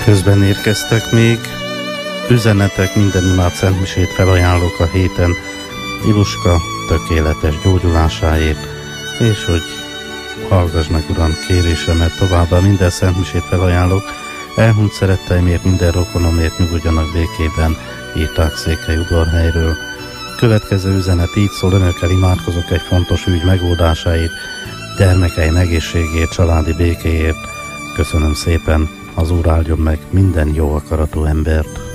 Közben érkeztek még üzenetek, minden imád szentmisét felajánlok a héten Iluska tökéletes gyógyulásáért, és hogy hallgass meg, Uram, kérésemet, továbbá minden szentmisét felajánlok, elhunyt szeretteimért, minden rokonomért nyugodjanak békében, írták Székelyudvarhelyről. Következő üzenet így szól: önökkel imádkozok egy fontos ügy megoldásáért, gyermekeim egészségért, családi békéért. Köszönöm szépen, az Úr áldjon meg minden jó akaratú embert.